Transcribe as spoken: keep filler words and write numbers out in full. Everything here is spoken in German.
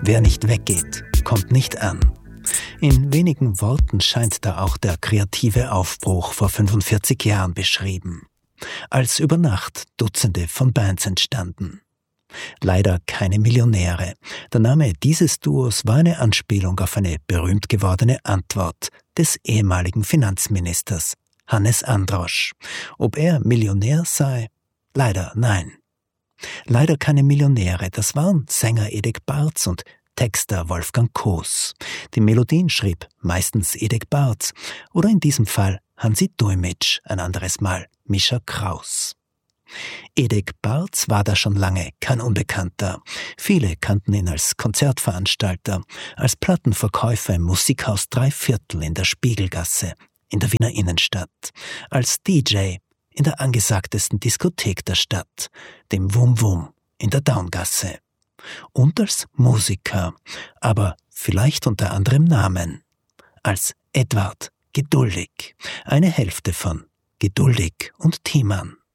Wer nicht weggeht, kommt nicht an. In wenigen Worten scheint da auch der kreative Aufbruch vor fünfundvierzig Jahren beschrieben. Als über Nacht Dutzende von Bands entstanden. Leider keine Millionäre. Der Name dieses Duos war eine Anspielung auf eine berühmt gewordene Antwort des ehemaligen Finanzministers Hannes Androsch. Ob er Millionär sei? Leider nein. Leider keine Millionäre, das waren Sänger Edek Barz und Texter Wolfgang Koos. Die Melodien schrieb meistens Edek Barz oder in diesem Fall Hansi Dujmic, ein anderes Mal Mischa Kraus. Edek Barz war da schon lange kein Unbekannter. Viele kannten ihn als Konzertveranstalter, als Plattenverkäufer im Musikhaus Dreiviertel in der Spiegelgasse in der Wiener Innenstadt, als D J in der angesagtesten Diskothek der Stadt, dem Wum Wum in der Daungasse. Und als Musiker, aber vielleicht unter anderem Namen, als Edward Geduldig, eine Hälfte von Geduldig und Thiemann.